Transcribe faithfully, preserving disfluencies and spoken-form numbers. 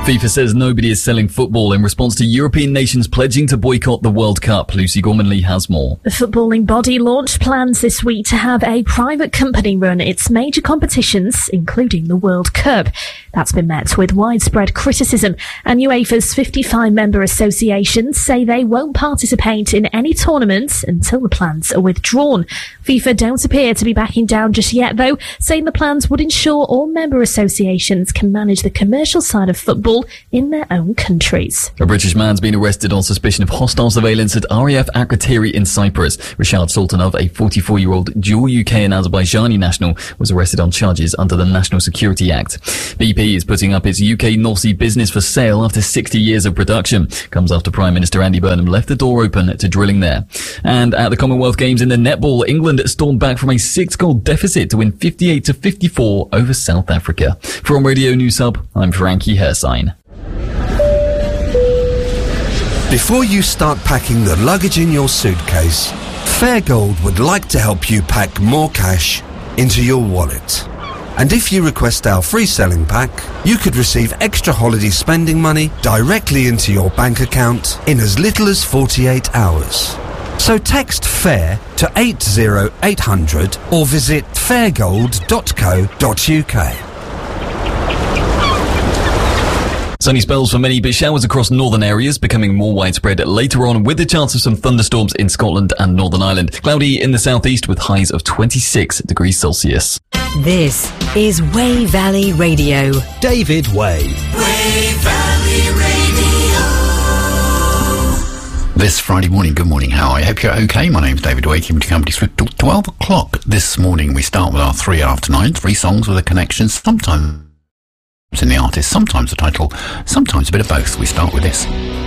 FIFA says nobody is selling football in response to European nations pledging to boycott the World Cup. Lucy Gormanley has more. The footballing body launched plans this week to have a private company run its major competitions, including the World Cup. That's been met with widespread criticism, and UEFA's fifty-five member associations say they won't participate in any tournaments until the plans are withdrawn. FIFA don't appear to be backing down just yet, though, saying the plans would ensure all member associations can manage the commercial side of football in their own countries. A British man's been arrested on suspicion of hostile surveillance at R A F Akrotiri in Cyprus. Rashad Sultanov, a forty-four-year-old dual U K and Azerbaijani national, was arrested on charges under the National Security Act. B P is putting up its U K North Sea business for sale after sixty years of production. Comes after Prime Minister Andy Burnham left the door open to drilling there. And at the Commonwealth Games in the netball, England stormed back from a six-goal deficit to win fifty-eight to fifty-four over South Africa. From Radio News Hub, I'm Frankie Hersign. Before you start packing the luggage in your suitcase, Fairgold would like to help you pack more cash into your wallet. And if you request our free selling pack, you could receive extra holiday spending money directly into your bank account in as little as forty-eight hours. So text FAIR to eight zero eight hundred or visit fairgold dot co dot uk. Sunny spells for many, but showers across northern areas becoming more widespread later on, with the chance of some thunderstorms in Scotland and Northern Ireland. Cloudy in the southeast with highs of twenty-six degrees Celsius. This is Way Valley Radio. David Way. Way Valley Radio. This Friday morning, good morning, how are you? I hope you're okay. My name's David Way, keeping you company till twelve o'clock this morning. We start with our three after nine, three songs with a connection, sometimes in the artist, sometimes the title, sometimes a bit of both. We start with this.